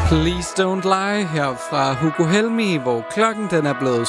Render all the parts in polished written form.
Please Don't Lie her fra Hugo Helmi, hvor klokken den er blevet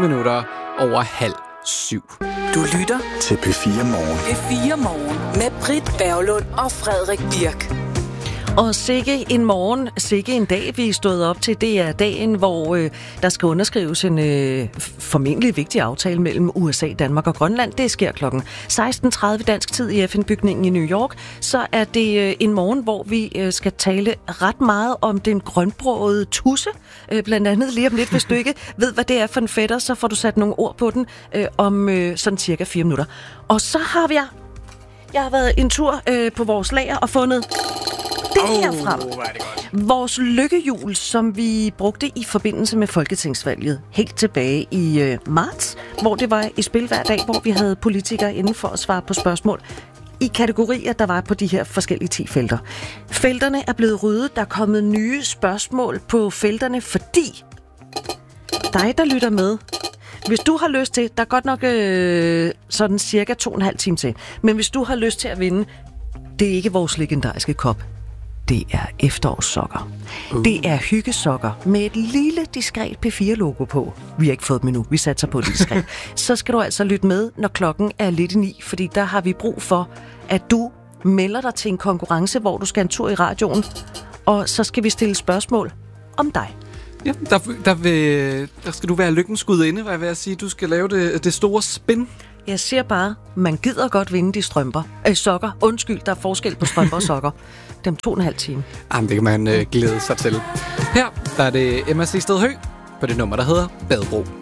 7:07. Du lytter til P4 Morgen. P4 Morgen med Britt Berglund og Frederik Birk. Og sikke en morgen, sikke en dag, vi er stået op til. Det er dagen, hvor der skal underskrives en formentlig vigtig aftale mellem USA, Danmark og Grønland. Det sker klokken 16:30 dansk tid i FN-bygningen i New York. Så er det en morgen, hvor vi skal tale ret meget om den grønbrogede tudse. Blandt andet lige om lidt, hvis du ikke ved, hvad det er for en fætter, så får du sat nogle ord på den om sådan cirka 4 minutter. Og så har jeg har været en tur på vores lager og fundet det her frem. Vores lykkehjul, som vi brugte i forbindelse med folketingsvalget helt tilbage i marts, hvor det var i spil hver dag, hvor vi havde politikere inden for at svare på spørgsmål i kategorier, der var på de her forskellige 10 felter. Felterne er blevet ryddet, der er kommet nye spørgsmål på felterne, fordi dig, der lytter med, hvis du har lyst til, der er godt nok sådan cirka 2,5 timer til, men hvis du har lyst til at vinde, det er ikke vores legendariske kop. Det er efterårssokker. Det er hyggesokker med et lille, diskret P4-logo på. Vi har ikke fået dem endnu. Vi satser på det diskret. Så skal du altså lytte med, når klokken er lidt i 9, fordi der har vi brug for, at du melder dig til en konkurrence, hvor du skal en tur i radioen, og så skal vi stille spørgsmål om dig. Ja, der skal du være lykkens gudinde, hvad jeg vil sige. Du skal lave det store spin. Jeg siger bare, man gider godt vinde de sokker. Undskyld, der er forskel på strømper og sokker. Dem 2,5 timer. Jamen, det kan man glæde sig til. Her der er det Emma Sted Høgh på det nummer, der hedder Badebro.